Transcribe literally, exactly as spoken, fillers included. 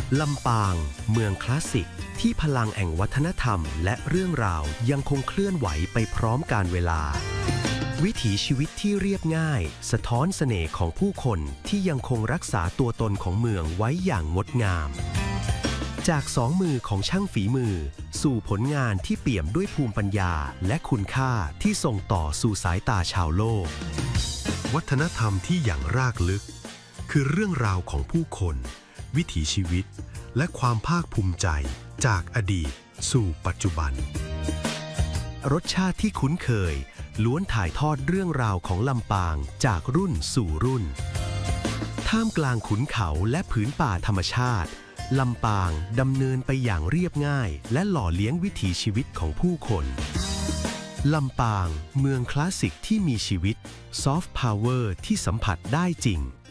ลำปางเมืองคลาสสิกที่พลังแห่งวัฒนธรรมและเรื่องราวยังคงเคลื่อนไหวไปพร้อมกาลเวลาวิถีชีวิตที่เรียบง่ายสะท้อนเสน่ห์ของผู้คนที่ยังคงรักษาตัวตนของเมืองไว้อย่างงดงามจากสองมือของช่างฝีมือสู่ผลงานที่เปี่ยมด้วยภูมิปัญญาและคุณค่าที่ส่งต่อสู่สายตาชาวโลกวัฒนธรรมที่อย่างรากลึกคือเรื่องราวของผู้คนวิถีชีวิตและความภาคภูมิใจจากอดีตสู่ปัจจุบันรสชาติที่คุ้นเคยล้วนถ่ายทอดเรื่องราวของลำปางจากรุ่นสู่รุ่นท่ามกลางขุนเขาและผืนป่าธรรมชาติลำปางดำเนินไปอย่างเรียบง่ายและหล่อเลี้ยงวิถีชีวิตของผู้คนลำปางเมืองคลาสสิกที่มีชีวิตซอฟต์พาวเวอร์ที่สัมผัสได้จริง